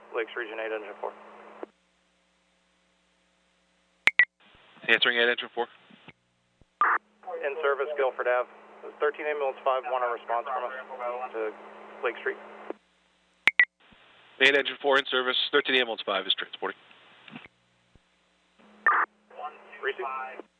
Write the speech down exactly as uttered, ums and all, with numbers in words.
Lakes Region eight, Engine four. Answering eight, Engine four. In service, Guilford Ave. thirteen ambulance five, want a response from us to Lake Street. eight, Engine four in service, thirteen ambulance five is transporting. Receive.